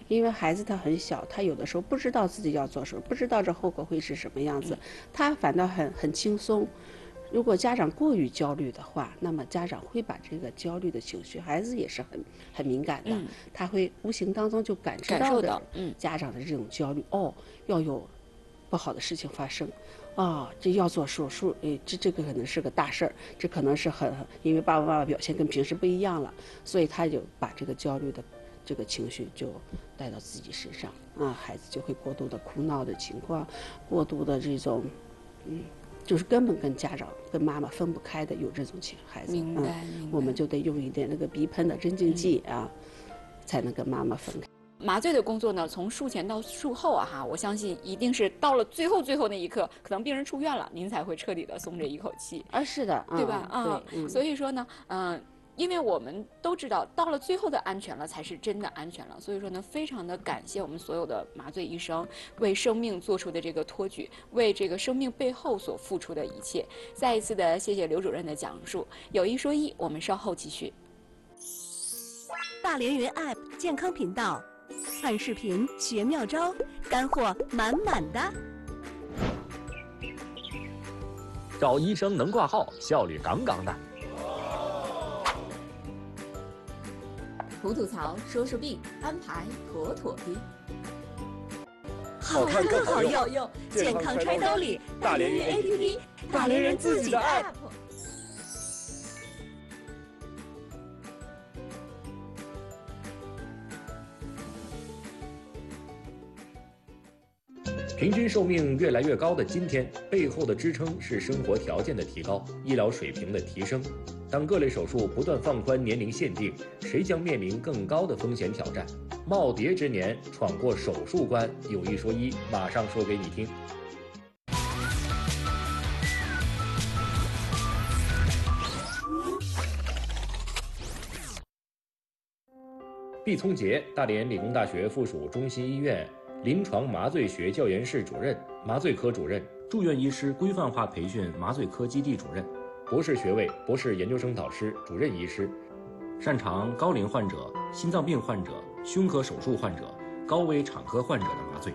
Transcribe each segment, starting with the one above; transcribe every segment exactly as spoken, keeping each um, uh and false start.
因为孩子他很小，他有的时候不知道自己要做什么，不知道这后果会是什么样子，他反倒很很轻松。如果家长过于焦虑的话，那么家长会把这个焦虑的情绪，孩子也是很很敏感的，嗯、他会无形当中就感知到的，嗯，家长的这种焦虑，哦，要有不好的事情发生，啊、哦，这要做手术，哎，这这个可能是个大事儿，这可能是很，因为爸爸妈妈表现跟平时不一样了，所以他就把这个焦虑的这个情绪就带到自己身上，啊，孩子就会过度的哭闹的情况，过度的这种，嗯。就是根本跟家长、跟妈妈分不开的，有这种情孩子， 明白， 嗯， 明白我们就得用一点那个鼻喷的镇静剂啊，嗯、才能跟妈妈分开。 麻醉的工作呢，从术前到术后啊，哈，我相信一定是到了最后最后那一刻，可能病人出院了，您才会彻底的松这一口气。 啊，是的， 对吧？ 嗯、 啊、 嗯， 所以说呢，嗯、呃。因为我们都知道，到了最后的安全了，才是真的安全了。所以说呢，非常的感谢我们所有的麻醉医生为生命做出的这个托举，为这个生命背后所付出的一切。再一次的谢谢刘主任的讲述。有一说一，我们稍后继续。 大连云 App 健康频道，看视频学妙招，干货满满的。 找医生能挂号，效率杠杠的。 吐吐槽，说说病，安排妥妥的。 好看更好用，健康揣兜里，大连云 A P P， 大连人自己的 App。 平均寿命越来越高的今天，背后的支撑是生活条件的提高、医疗水平的提升。当各类手术不断放宽年龄限定，谁将面临更高的风险挑战？耄耋之年闯过手术关，有一说一，马上说给你听。毕聪杰，大连理工大学附属中心医院临床麻醉学教研室主任、麻醉科主任、住院医师规范化培训麻醉科基地主任。博士学位、博士研究生导师、主任医师，擅长高龄患者、心脏病患者、胸科手术患者、高危产科患者的麻醉。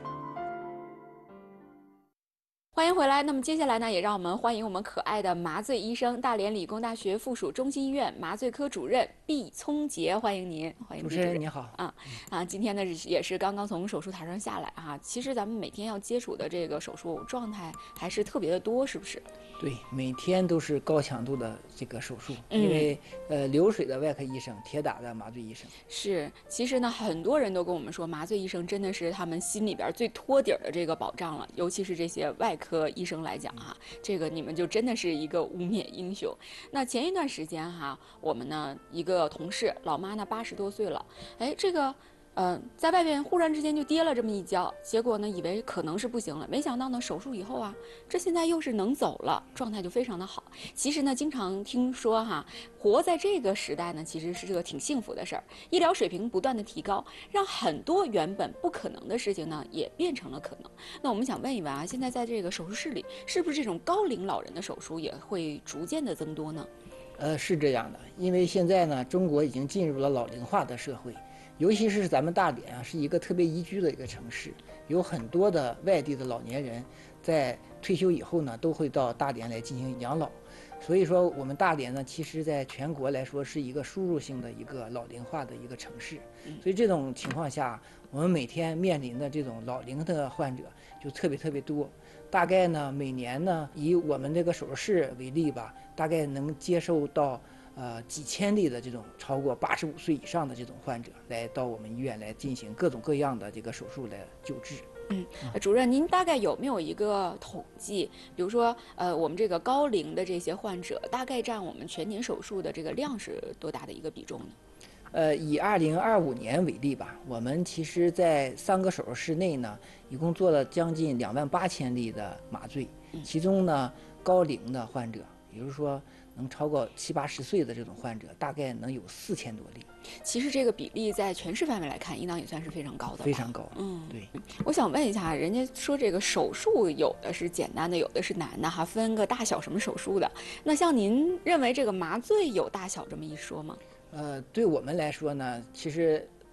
欢迎回来。那么接下来呢，也让我们欢迎我们可爱的麻醉医生，大连理工大学附属中心医院麻醉科主任毕聪杰，欢迎您，欢迎主持人你好。 啊啊，今天呢也是刚刚从手术台上下来哈、啊。其实咱们每天要接触的这个手术状态还是特别的多，是不是？ 对，每天都是高强度的这个手术， 嗯、 因为呃流水的外科医生，铁打的麻醉医生。 是，其实呢，很多人都跟我们说，麻醉医生真的是他们心里边最托底的这个保障了，尤其是这些外科医生来讲哈、啊，这个你们就真的是一个无冕英雄。那前一段时间哈、啊，我们呢一个同事老妈呢八十多岁了，哎，这个。嗯、呃，在外边忽然之间就跌了这么一跤，结果呢，以为可能是不行了，没想到呢，手术以后啊，这现在又是能走了，状态就非常的好。其实呢，经常听说哈，活在这个时代呢，其实是个挺幸福的事儿。医疗水平不断的提高，让很多原本不可能的事情呢，也变成了可能。那我们想问一问啊，现在在这个手术室里，是不是这种高龄老人的手术也会逐渐的增多呢？ 呃，是这样的，因为现在呢，中国已经进入了老龄化的社会。尤其是咱们大连啊，是一个特别宜居的一个城市，有很多的外地的老年人在退休以后呢，都会到大连来进行养老。所以说，我们大连呢，其实在全国来说是一个输入性的一个老龄化的一个城市。所以这种情况下，我们每天面临的这种老龄的患者就特别特别多。大概呢，每年呢，以我们这个手术室为例吧，大概能接受到。呃，几千例的这种超过八十五岁以上的这种患者来到我们医院来进行各种各样的这个手术来救治。 嗯，主任，您大概有没有一个统计？比如说，呃，我们这个高龄的这些患者，大概占我们全年手术的这个量是多大的一个比重呢？ 呃，以二零二五年为例吧，我们其实在三个手术室内呢，一共做了将近两万八千例的麻醉，其中呢，高龄的患者，比如说。能超过七八十岁的这种患者，大概能有四千多例。 其实这个比例在全市范围来看，应当也算是非常高的。 非常高， 嗯， 对。 我想问一下，人家说这个手术有的是简单的，有的是难的，哈，分个大小什么手术的。那像您认为这个麻醉有大小这么一说吗？ 呃，对我们来说呢，其实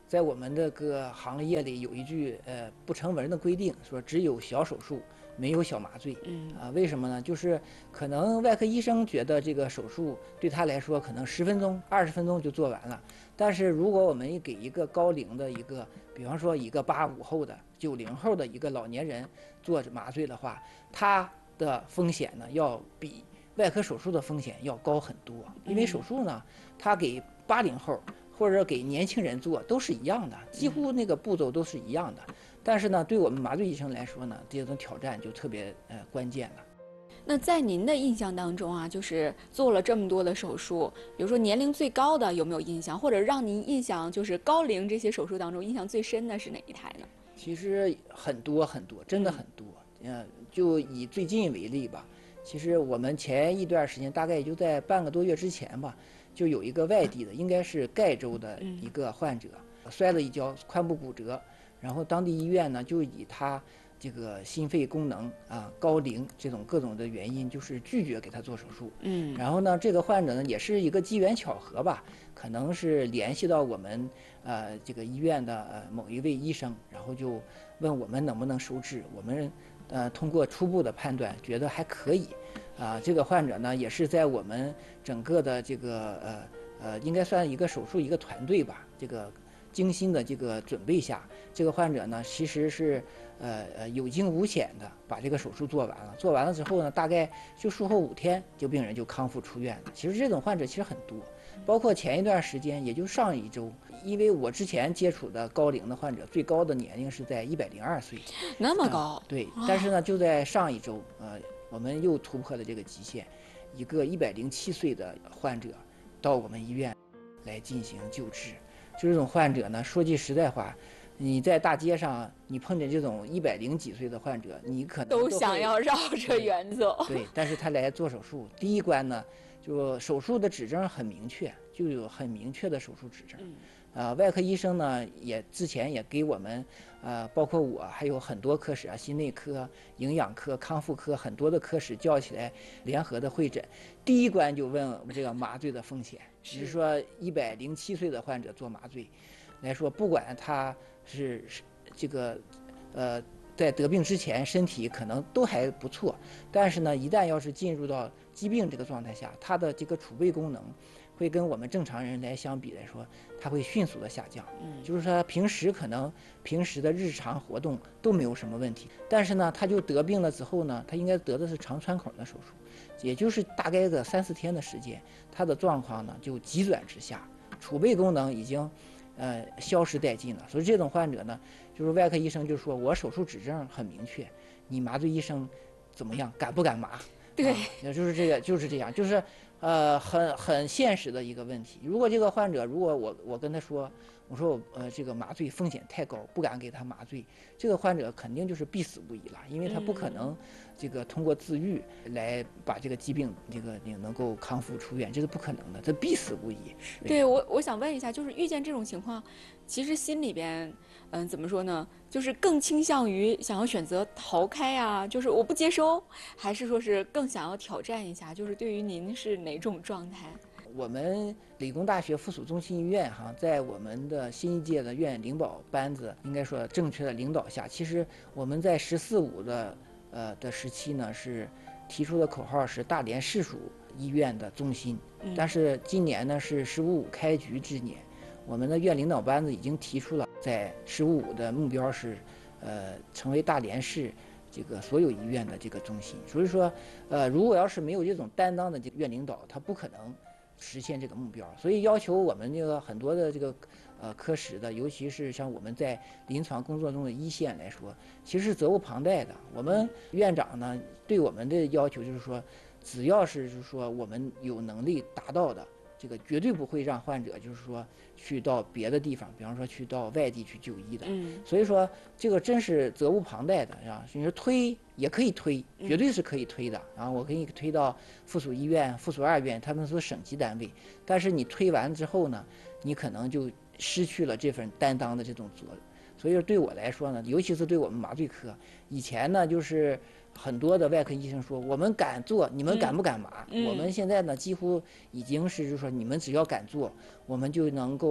在我们这个行业里有一句呃不成文的规定，说只有小手术没有小麻醉。 嗯啊，为什么呢？就是可能外科医生觉得这个手术对他来说可能十分钟、二十分钟就做完了，但是如果我们给一个高龄的一个，比方说一个八五后的、九零后的一个老年人做麻醉的话，他的风险呢要比外科手术的风险要高很多。因为手术呢，它给八零后或者给年轻人做都是一样的，几乎那个步骤都是一样的。但是呢，对我们麻醉医生来说呢，这种挑战就特别呃关键了。 那在您的印象当中啊，就是做了这么多的手术，比如说年龄最高的有没有印象，或者让您印象就是高龄这些手术当中印象最深的是哪一台呢？ 其实很多很多，真的很多。嗯，就以最近为例吧，其实我们前一段时间，大概也就在半个多月之前吧，就有一个外地的，应该是盖州的一个患者，摔了一跤，髋部骨折。然后当地医院呢，就以他这个心肺功能啊高龄这种各种的原因，就是拒绝给他做手术。 嗯， 然后呢，这个患者呢也是一个机缘巧合吧，可能是联系到我们呃这个医院的呃某一位医生，然后就问我们能不能收治。我们呃通过初步的判断，觉得还可以。啊，这个患者呢也是在我们整个的这个呃呃应该算一个手术一个团队吧，这个精心的这个准备下，这个患者呢其实是呃呃有惊无险的把这个手术做完了。做完了之后呢，大概就术后五天，就病人就康复出院了。其实这种患者其实很多，包括前一段时间，也就上一周，因为我之前接触的高龄的患者，最高的年龄是在一百零二岁， 那么高、 呃。对，但是呢，就在上一周，呃，我们又突破了这个极限，一个一百零七岁的患者到我们医院来进行救治。就这种患者呢，说句实在话，你在大街上你碰见这种一百零几岁的患者，你可能都想要绕着远走。 对，但是他来做手术，第一关呢，就手术的指征很明确，就有很明确的手术指征。呃，外科医生呢也之前也给我们，呃，包括我还有很多科室啊，心内科、营养科、康复科很多的科室叫起来联合的会诊，第一关就问我们这个麻醉的风险，只是说一百零七岁的患者做麻醉来说，不管他是这个，呃。在得病之前，身体可能都还不错，但是呢，一旦要是进入到疾病这个状态下，他的这个储备功能会跟我们正常人来相比来说，它会迅速的下降。嗯，就是说平时可能平时的日常活动都没有什么问题，但是呢，他就得病了之后呢，他应该得的是肠穿孔的手术，也就是大概个三四天的时间，他的状况呢就急转直下，储备功能已经。呃，消失殆尽了。所以这种患者呢，就是外科医生就说，我手术指征很明确，你麻醉医生怎么样，敢不敢麻？ 对， 啊、也就是这个，就是这样，就是呃，很很现实的一个问题。如果这个患者，如果我我跟他说，我说我呃这个麻醉风险太高，不敢给他麻醉，这个患者肯定就是必死无疑了，因为他不可能这个通过自愈来把这个疾病这个能够康复出院，这是不可能的，这必死无疑。 对, 对我我想问一下，就是遇见这种情况，其实心里边嗯、呃、怎么说呢，就是更倾向于想要选择逃开啊，就是我不接收，还是说是更想要挑战一下？就是对于您是哪种状态？ 我们理工大学附属中心医院哈，在我们的新一届的院领导班子，应该说正确的领导下，其实我们在“十四五”的呃的时期呢，是提出的口号是大连市属医院的中心。但是今年呢是“十五五”开局之年，我们的院领导班子已经提出了，在“十五五”的目标是，呃，成为大连市这个所有医院的这个中心。所以说，呃，如果要是没有这种担当的这个院领导，他不可能实现这个目标，所以要求我们这个很多的这个呃科室的，尤其是像我们在临床工作中的一线来说，其实是责无旁贷的。我们院长呢对我们的要求就是说，只要是就是说我们有能力达到的，这个绝对不会让患者就是说去到别的地方，比方说去到外地去就医的。 嗯， 所以说这个真是责无旁贷的，是吧？你说推也可以推，绝对是可以推的。然后我给你推到附属医院、附属二院，他们是省级单位。但是你推完之后呢，你可能就失去了这份担当的这种责任。所以说对我来说呢，尤其是对我们麻醉科，以前呢就是很多的外科医生说我们敢做，你们敢不敢麻？ 嗯、 我们现在呢几乎已经是就是说你们只要敢做，我们就能够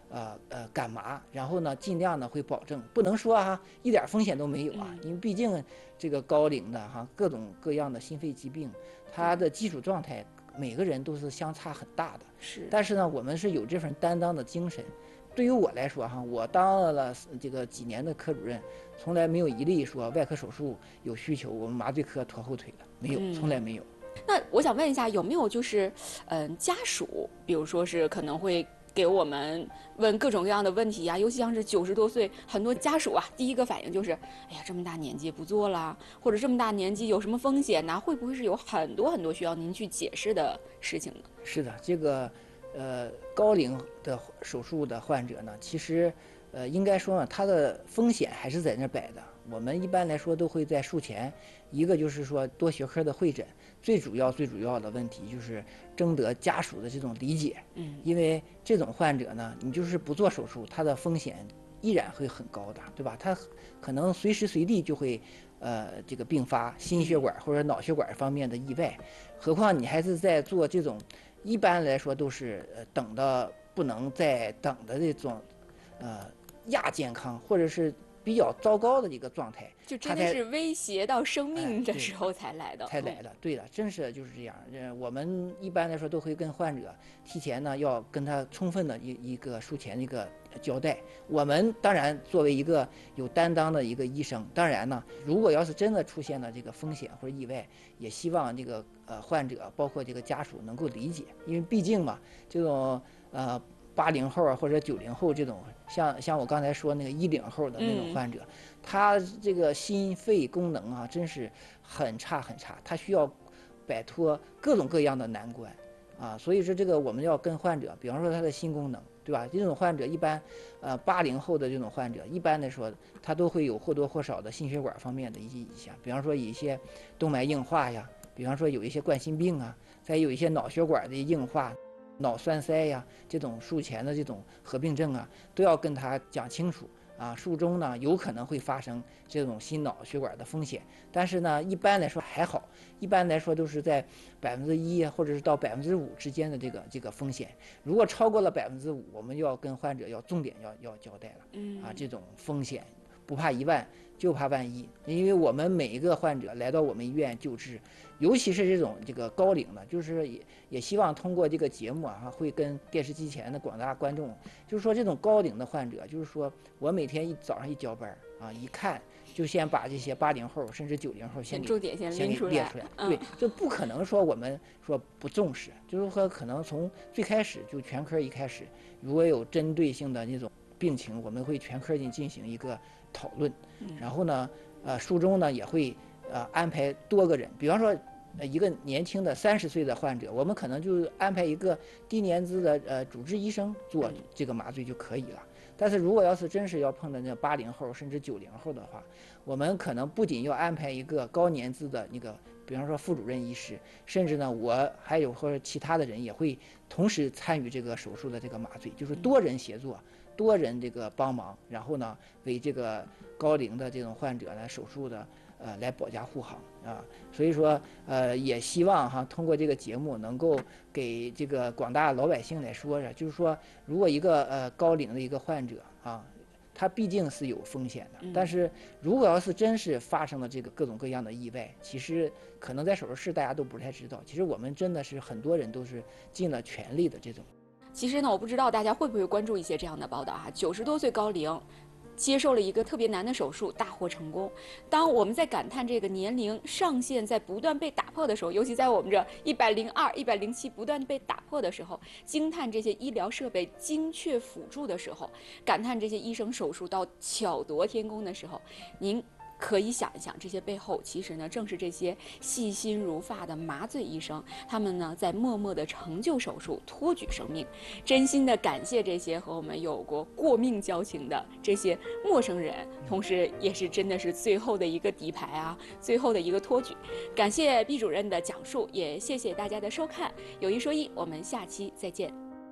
呃呃感麻，然后呢尽量呢会保证，不能说哈、啊、一点风险都没有啊，因为毕竟这个高龄的哈、啊、各种各样的心肺疾病，它的基础状态每个人都是相差很大的。 是， 但是呢，我们是有这份担当的精神。对于我来说哈，我当了这个几年的科主任，从来没有一例说外科手术有需求，我们麻醉科拖后腿了，没有，从来没有。 那我想问一下，有没有就是，嗯、呃，家属，比如说是可能会给我们问各种各样的问题呀、啊，尤其像是九十多岁，很多家属啊，第一个反应就是，哎呀，这么大年纪不做了，或者这么大年纪有什么风险呢、啊？会不会是有很多很多需要您去解释的事情呢？ 是的，这个，呃，高龄的手术的患者呢，其实，呃，应该说呢，他的风险还是在那摆的。我们一般来说都会在术前，一个就是说多学科的会诊，最主要最主要的问题就是征得家属的这种理解。 嗯， 因为这种患者呢，你就是不做手术，他的风险依然会很高的，对吧？他可能随时随地就会，呃，这个并发心血管或者脑血管方面的意外，何况你还是在做这种，一般来说都是呃等的不能再等的这种，呃亚健康或者是比较糟糕的一个状态， 就真的是威胁到生命的时候才来的， 才来的。对的，真是就是这样。呃，我们一般来说都会跟患者提前呢，要跟他充分的一一个术前的一个交代。我们当然作为一个有担当的一个医生，当然呢，如果要是真的出现了这个风险或者意外，也希望这个呃患者包括这个家属能够理解，因为毕竟嘛，这种呃。八零后啊，或者九零后这种，像像我刚才说那个一零后的那种患者，嗯、他这个心肺功能啊，真是很差很差，他需要摆脱各种各样的难关啊。所以说，这个我们要跟患者，比方说他的心功能，对吧？这种患者一般，呃，八零后的这种患者，一般来说，他都会有或多或少的心血管方面的一些影响，比方说有一些动脉硬化呀，比方说有一些冠心病啊，再有一些脑血管的硬化。脑栓塞呀，这种术前的这种合并症啊，都要跟他讲清楚啊。术中呢，有可能会发生这种心脑血管的风险，但是呢，一般来说还好，一般来说都是在百分之一或者是到百分之五之间的这个这个风险。如果超过了百分之五，我们要跟患者要重点要要交代了。嗯啊，这种风险不怕一万，就怕万一，因为我们每一个患者来到我们医院救治，尤其是这种这个高龄的，就是也也希望通过这个节目啊，会跟电视机前的广大观众，就是说这种高龄的患者，就是说我每天一早上一交班啊，一看就先把这些八零后甚至九零后先重点先先列出来， 列出来， 嗯、 对，就不可能说我们说不重视，就是说可能从最开始就全科一开始，如果有针对性的那种病情，我们会全科进进行一个讨论，然后呢，呃，术中呢也会呃安排多个人，比方说，呃，一个年轻的三十岁的患者，我们可能就安排一个低年资的呃主治医生做这个麻醉就可以了。但是如果要是真是要碰到那八零后甚至九零后的话，我们可能不仅要安排一个高年资的那个，比方说副主任医师，甚至呢我还有或者其他的人也会同时参与这个手术的这个麻醉，就是多人协作。多人这个帮忙，然后呢，为这个高龄的这种患者呢手术的呃来保驾护航啊。所以说呃也希望哈通过这个节目能够给这个广大老百姓来说着，就是说如果一个呃高龄的一个患者啊，他毕竟是有风险的，但是如果要是真是发生了这个各种各样的意外，其实可能在手术室大家都不太知道，其实我们真的是很多人都是尽了全力的这种。 其实呢，我不知道大家会不会关注一些这样的报道哈，九十多岁高龄，接受了一个特别难的手术，大获成功。当我们在感叹这个年龄上限在不断被打破的时候，尤其在我们这一百零二、一百零七不断被打破的时候，惊叹这些医疗设备精确辅助的时候，感叹这些医生手术刀巧夺天工的时候，您可以想一想，这些背后其实呢，正是这些细心如发的麻醉医生，他们呢在默默地成就手术，托举生命。真心的感谢这些和我们有过过命交情的这些陌生人，同时也是真的是最后的一个底牌啊，最后的一个托举。感谢毕主任的讲述，也谢谢大家的收看。有一说一，我们下期再见。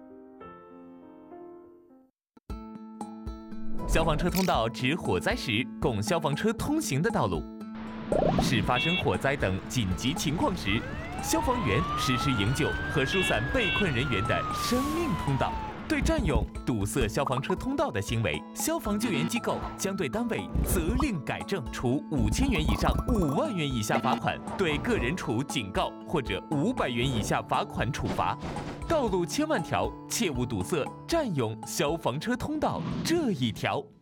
消防车通道指火灾时供消防车通行的道路，是发生火灾等紧急情况时，消防员实施营救和疏散被困人员的生命通道。 对占用、堵塞消防车通道的行为，消防救援机构将对单位责令改正，处五千元以上五万元以下罚款；对个人处警告或者五百元以下罚款处罚。道路千万条，切勿堵塞、占用消防车通道这一条。